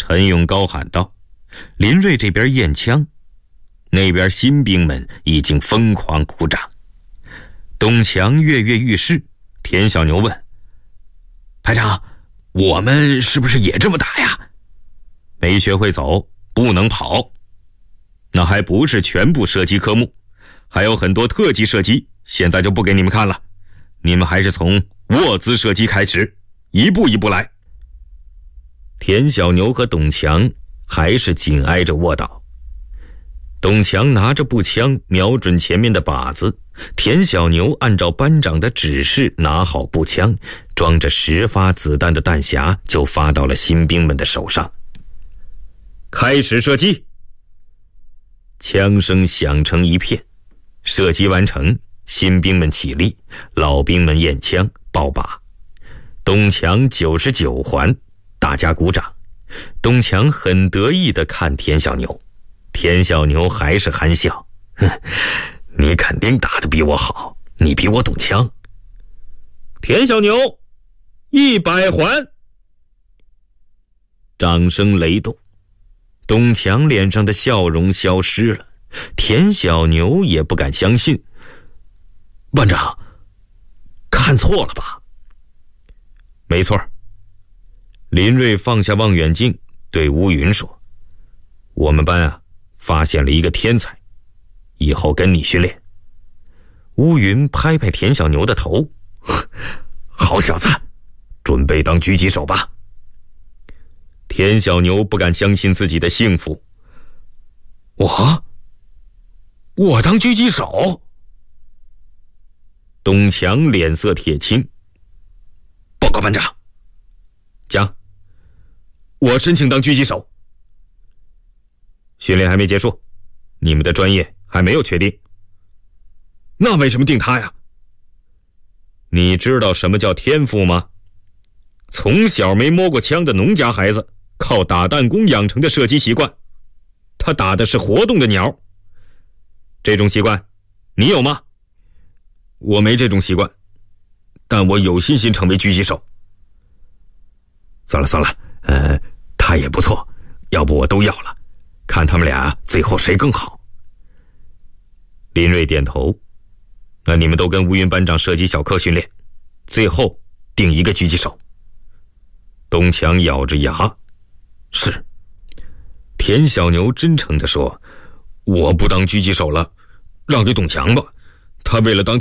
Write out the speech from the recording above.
陈勇高喊道。林瑞这边验枪，那边新兵们已经疯狂鼓掌。董强跃跃欲试，田小牛问：排长，我们是不是也这么打呀？没学会走，不能跑。那还不是全部射击科目，还有很多特级射击，现在就不给你们看了。你们还是从卧姿射击开始，一步一步来。田小牛和董强还是紧挨着卧倒。董强拿着步枪瞄准前面的靶子，田小牛按照班长的指示拿好步枪，装着10发子弹的弹匣就发到了新兵们的手上。开始射击！枪声响成一片，射击完成，新兵们起立，老兵们验枪报靶。董强99环，大家鼓掌。董强很得意地看田小牛，田小牛还是憨笑：你肯定打得比我好，你比我懂枪。田小牛100环。掌声雷动，董强脸上的笑容消失了，田小牛也不敢相信。班长，看错了吧？没错。林瑞放下望远镜，对乌云说：我们班啊，发现了一个天才，以后跟你训练。乌云拍拍田小牛的头：好小子，准备当狙击手吧。田小牛不敢相信自己的幸福。我当狙击手？董强脸色铁青。报告班长。讲。我申请当狙击手。训练还没结束，你们的专业还没有确定。那为什么定他呀？你知道什么叫天赋吗？从小没摸过枪的农家孩子，靠打弹弓养成的射击习惯，他打的是活动的鸟。这种习惯你有吗？我没这种习惯，但我有信心成为狙击手。算了，他也不错，要不我都要了，看他们俩最后谁更好。林瑞点头。那你们都跟乌云班长射击小课训练，最后定一个狙击手。董强咬着牙：是。田小牛真诚地说：我不当狙击手了，让给董强吧，他为了当